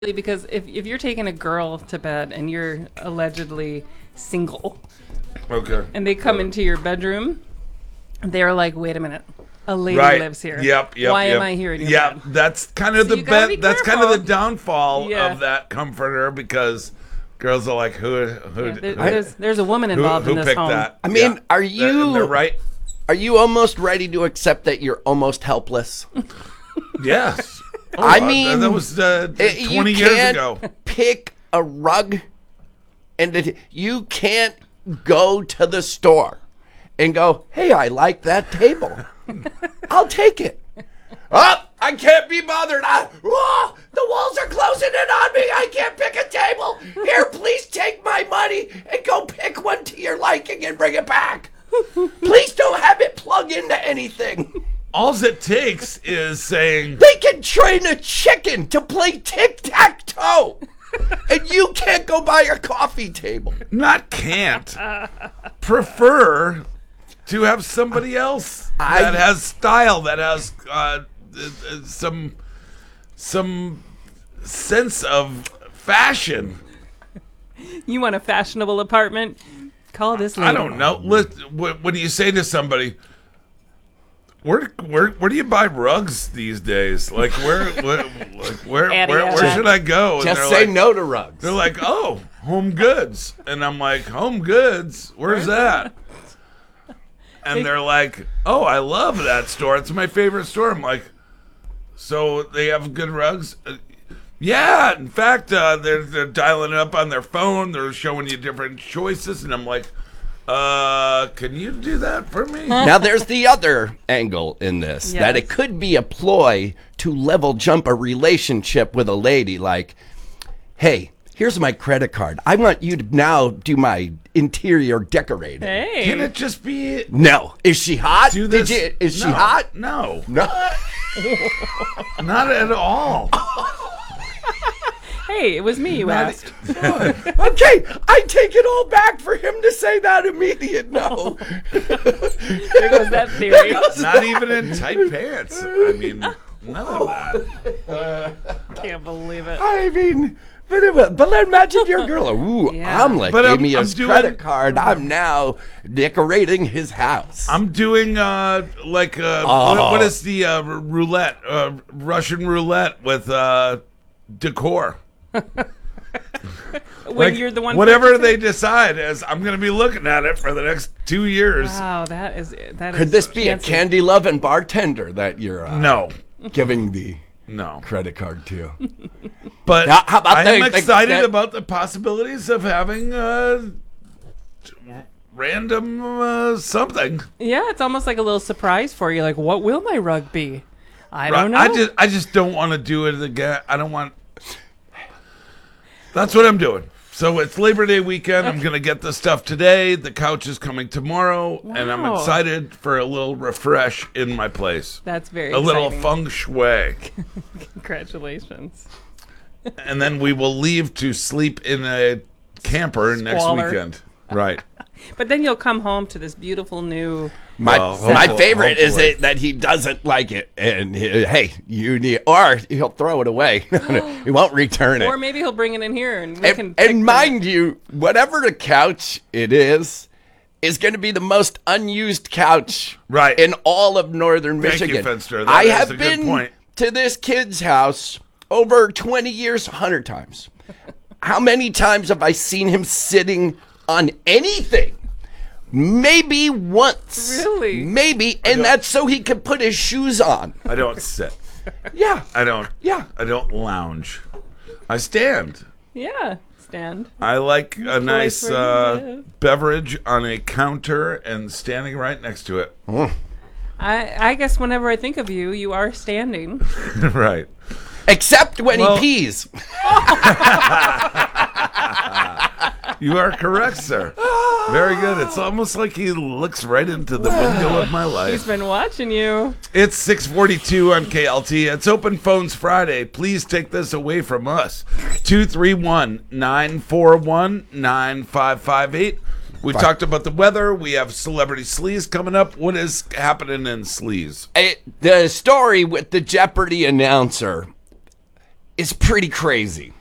Because if you're taking a girl to bed and you're allegedly single, Okay. and they come into your bedroom, they're like, "Wait a minute, a lady lives here. Yep. Why am I here in your bed?" That's kind of So the you gotta be that's kind of the careful. downfall Yeah. of that comforter because girls are like, who There's a woman involved who in this picked home. that? I mean, are And you they're right. are you almost ready to accept that you're almost helpless? Yes. I mean, that was 20 you years can't ago. pick a rug, and you can't go to the store and go, "Hey, I like that table. I'll take it." Oh, I can't be bothered. The walls are closing in on me. I can't pick a table. Here, please take my money and go pick one to your liking and bring it back. Please don't have it plug into anything. All it takes is saying, They can train a chicken to play tic-tac-toe. And you can't go buy a coffee table. not can't, prefer to have somebody else that has style, that has some sense of fashion. You want a fashionable apartment? Call this lady. I don't know. When you say to somebody, where do you buy rugs these days? Like where should I go? And Just they're say like, no to rugs. They're like, oh, Home Goods, and I'm like, Home Goods? Where's that? And they're like, oh, I love that store. It's my favorite store. I'm like, so they have good rugs? Yeah, in fact, they're dialing it up on their phone. They're showing you different choices, and I'm like, can you do that for me? Now, there's the other angle in this, that Yes. it could be a ploy to level jump a relationship with a lady. Like, hey, here's my credit card. I want you to now do my interior decorating. Hey. Can it just be No. Is she hot? do this? Is she No, hot? No, No. not at all. Hey, it was me you asked. Okay, I take it all back for him to say that immediate no. There goes that theory. Not even in tight pants. I mean, none of that. Can't believe it. I mean, but imagine your girl. Ooh, Yeah. I'm like, But gave I'm- me I'm his doing- credit card. I'm now decorating his house. I'm doing what is the roulette, Russian roulette with decor. When you're the one. Whatever purchasing? they decide is, I'm going to be looking at it for the next 2 years. Wow, that is. Could this be a fancy. candy loving bartender that you're No, giving the no. credit card to? But Now, how about I am the- excited that- about the possibilities of having random something. Yeah, it's almost like a little surprise for you. Like, what will my rug be? I don't know. I just don't want to do it again. I don't want. That's what I'm doing. So it's Labor Day weekend. I'm going to get the stuff today. The couch is coming tomorrow. And I'm Wow. excited for a little refresh in my place. That's very A little exciting. feng shui. Congratulations. And then we will leave to sleep in a camper next Squalor. weekend. Right. But then you'll come home to this beautiful new. My Well, favorite is hopefully. that he doesn't like it, and hey, you need, or he'll throw it away. He won't return it. Or maybe he'll bring it in here and we can. pick And from mind you, whatever the couch it is going to be the most unused couch Right. in all of northern Thank you, Michigan. Finster. That I is have a good been point. to this kid's house over 20 years, 100 times. How many times have I seen him sitting on anything? Maybe once. Really? Maybe, and that's so he could put his shoes on. I don't sit. Yeah. I don't. Yeah. I don't lounge. I stand. Yeah, stand. I like a nice where you live. beverage on a counter and standing right next to it. I guess whenever I think of you, you are standing. Right. Except when Well- he pees. You are correct, sir. Very good. It's almost like he looks right into the window of my He's life. been watching you. It's 6:42 on KLT. It's Open Phones Friday. Please take this away from us. 231-941-9558. We talked about the weather. We have Celebrity Sleaze coming up. What is happening in Sleaze? The story with the Jeopardy announcer is pretty crazy.